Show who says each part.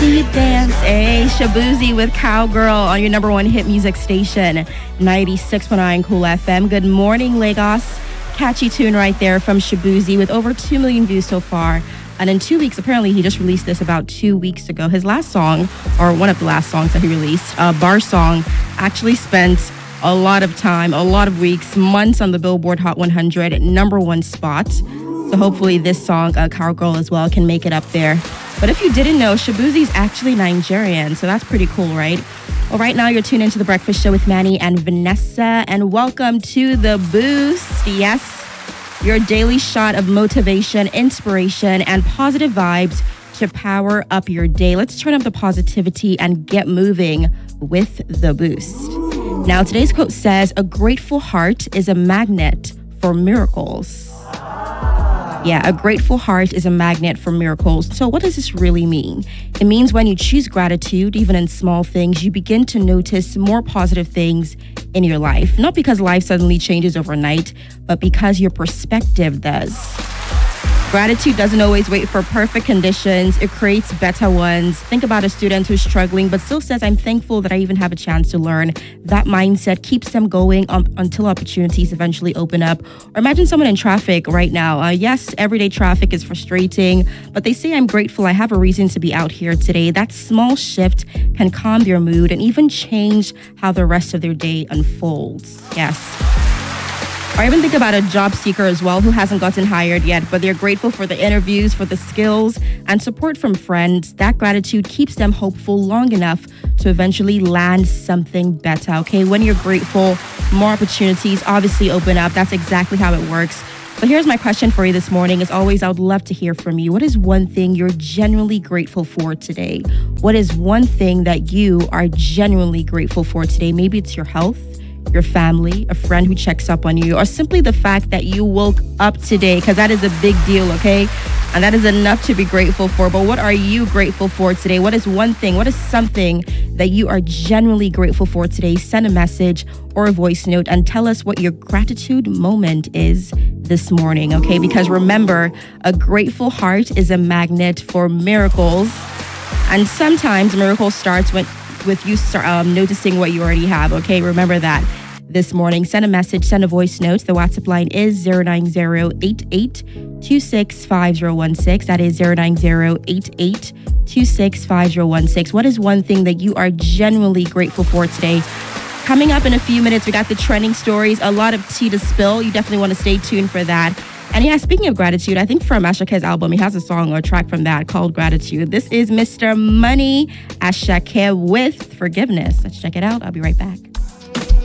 Speaker 1: see you dance. Hey, Shaboozey with Cowgirl on your number one hit music station, 96.9 Cool FM. Good morning, Lagos. Catchy tune right there from Shaboozey with over 2 million views so far. And in 2 weeks, apparently he just released this about 2 weeks ago. His last song, or one of the last songs that he released, Bar Song, actually spent a lot of time, a lot of weeks, months on the Billboard Hot 100 number one spot. So hopefully this song, Cowgirl as well, can make it up there. But if you didn't know, Shaboozey is actually Nigerian, so that's pretty cool, right? Well, right now you're tuned into The Breakfast Show with Manny and Vanessa, and welcome to The Boost. Yes, your daily shot of motivation, inspiration, and positive vibes to power up your day. Let's turn up the positivity and get moving with The Boost. Now, today's quote says, "A grateful heart is a magnet for miracles." Yeah, a grateful heart is a magnet for miracles. So what does this really mean? It means when you choose gratitude, even in small things, you begin to notice more positive things in your life. Not because life suddenly changes overnight, but because your perspective does. Gratitude doesn't always wait for perfect conditions. It creates better ones. Think about a student who's struggling but still says, "I'm thankful that I even have a chance to learn." That mindset keeps them going until opportunities eventually open up. Or imagine someone in traffic right now. Yes, everyday traffic is frustrating, but they say, "I'm grateful I have a reason to be out here today." That small shift can calm their mood and even change how the rest of their day unfolds. Yes. Or even think about a job seeker as well who hasn't gotten hired yet, but they're grateful for the interviews, for the skills, and support from friends. That gratitude keeps them hopeful long enough to eventually land something better, okay? When you're grateful, more opportunities obviously open up. That's exactly how it works. But here's my question for you this morning. As always, I would love to hear from you. What is one thing you're genuinely grateful for today? What is one thing that you are genuinely grateful for today? Maybe it's your health, your family, a friend who checks up on you, or simply the fact that you woke up today, because that is a big deal, okay? And that is enough to be grateful for. But what are you grateful for today? What is one thing? What is something that you are genuinely grateful for today? Send a message or a voice note and tell us what your gratitude moment is this morning, okay? Because remember, a grateful heart is a magnet for miracles. And sometimes miracles starts with you noticing what you already have, okay? Remember that this morning. Send a message, send a voice note. The WhatsApp line is 090-8826-5016. That is 090-8826-5016. What is one thing that you are genuinely grateful for today? Coming up in a few minutes, we got the trending stories, a lot of tea to spill. You definitely want to stay tuned for that. And yeah, speaking of gratitude, I think from Ashake's album, he has a song or a track from that called Gratitude. This is Mr. Money, Ashake with Forgiveness. Let's check it out. I'll be right back.